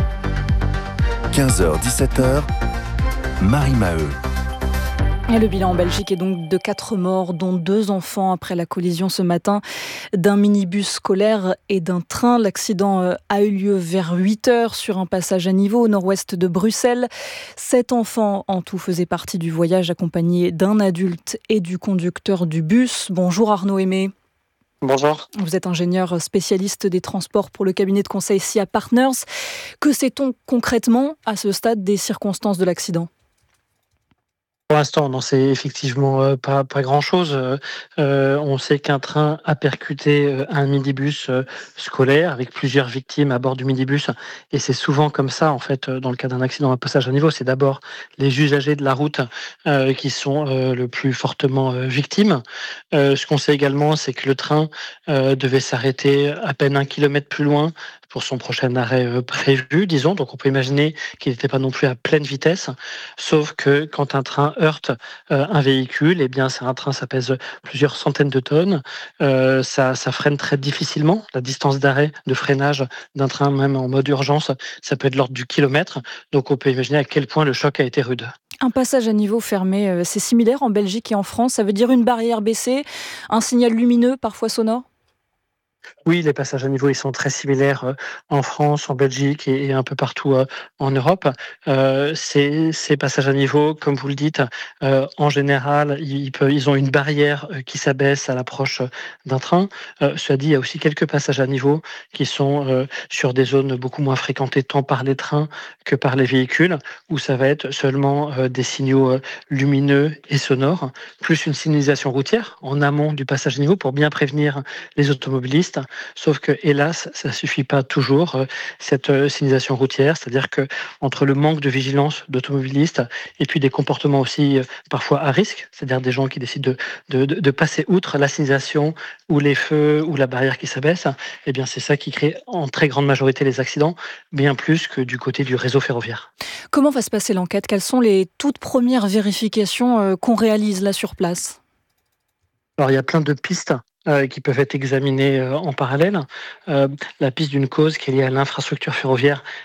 15h-17h, Marie Maheu. Et le bilan en Belgique est donc de 4 morts, dont 2 enfants après la collision ce matin d'un minibus scolaire et d'un train. L'accident a eu lieu vers 8h sur un passage à niveau au nord-ouest de Bruxelles. 7 enfants en tout faisaient partie du voyage, accompagnés d'un adulte et du conducteur du bus. Bonjour Arnaud Aimé. Bonjour. Vous êtes ingénieur spécialiste des transports pour le cabinet de conseil SIA Partners. Que sait-on concrètement à ce stade des circonstances de l'accident ? Pour l'instant, on n'en sait effectivement pas grand-chose. On sait qu'un train a percuté un minibus scolaire avec plusieurs victimes à bord du minibus. Et c'est souvent comme ça, en fait, dans le cas d'un accident à passage à niveau. C'est d'abord les usagers de la route qui sont le plus fortement victimes. Ce qu'on sait également, c'est que le train devait s'arrêter à peine 1 kilomètre plus loin pour son prochain arrêt prévu, disons. Donc on peut imaginer qu'il n'était pas non plus à pleine vitesse. Sauf que quand un train heurte un véhicule, eh bien c'est un train, ça pèse plusieurs centaines de tonnes. Ça freine très difficilement. La distance d'arrêt, de freinage d'un train, même en mode urgence, ça peut être de l'ordre du kilomètre. Donc on peut imaginer à quel point le choc a été rude. Un passage à niveau fermé, c'est similaire en Belgique et en France. Ça veut dire une barrière baissée, un signal lumineux, parfois sonore ? Oui, les passages à niveau, ils sont très similaires en France, en Belgique et un peu partout en Europe. Ces passages à niveau, comme vous le dites, en général, ils ont une barrière qui s'abaisse à l'approche d'un train. Cela dit, il y a aussi quelques passages à niveau qui sont sur des zones beaucoup moins fréquentées tant par les trains que par les véhicules, où ça va être seulement des signaux lumineux et sonores, plus une signalisation routière en amont du passage à niveau pour bien prévenir les automobilistes. Sauf que, hélas, ça ne suffit pas toujours, cette signalisation routière, c'est-à-dire que entre le manque de vigilance d'automobilistes et puis des comportements aussi parfois à risque, c'est-à-dire des gens qui décident de passer outre la signalisation ou les feux ou la barrière qui s'abaisse, eh bien c'est ça qui crée en très grande majorité les accidents, bien plus que du côté du réseau ferroviaire. Comment va se passer l'enquête ? Quelles sont les toutes premières vérifications qu'on réalise là sur place ? Alors il y a plein de pistes qui peuvent être examinées en parallèle. La piste d'une cause qui est liée à l'infrastructure ferroviaire,